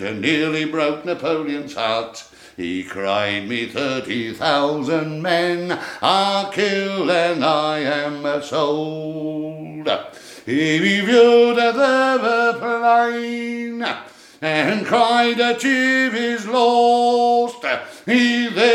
and nearly broke Napoleon's heart. He cried, me 30,000 men are killed and I am sold. He reviewed the plain and cried, achieve is lost. He